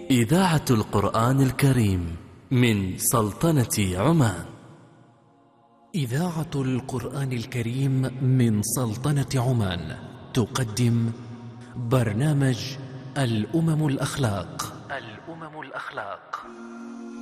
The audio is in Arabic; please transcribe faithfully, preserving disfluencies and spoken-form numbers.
إذاعة القرآن الكريم من سلطنة عمان. إذاعة القرآن الكريم من سلطنة عمان تقدم برنامج الأمم الأخلاق. الأمم الأخلاق